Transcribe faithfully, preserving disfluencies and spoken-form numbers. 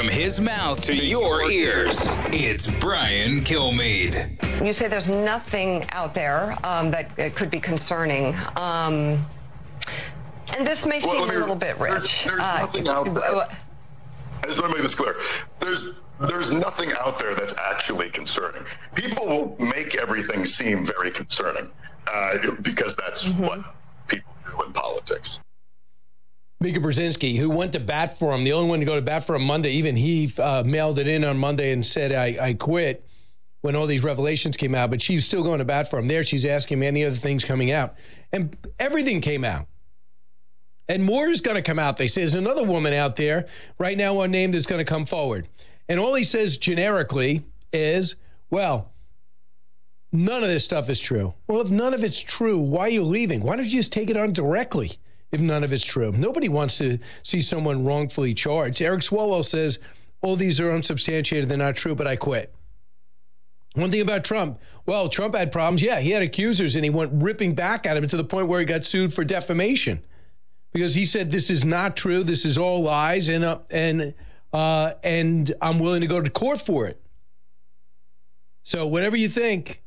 From his mouth to your ears, it's Brian Kilmeade. You say there's nothing out there um, that uh, could be concerning. Um, and this may well, seem me, a little bit rich. There's, there's uh, nothing out there. I just want to make this clear. There's there's nothing out there that's actually concerning. People will make everything seem very concerning uh, because that's mm-hmm. what people do in politics. Mika Brzezinski, who went to bat for him, the only one to go to bat for him Monday, even he uh, mailed it in on Monday and said, I, I quit when all these revelations came out, but she's still going to bat for him. There she's asking him any other things coming out. And everything came out. And more is going to come out. They say there's another woman out there right now unnamed that's going to come forward. And all he says generically is, well, none of this stuff is true. Well, if none of it's true, why are you leaving? Why don't you just take it on directly if none of it's true? Nobody wants to see someone wrongfully charged. Eric Swalwell says, all these are unsubstantiated, they're not true, but I quit. One thing about Trump, well, Trump had problems. Yeah, he had accusers, and he went ripping back at him to the point where he got sued for defamation. Because he said, this is not true, this is all lies, and uh, and uh, and I'm willing to go to court for it. So whatever you think,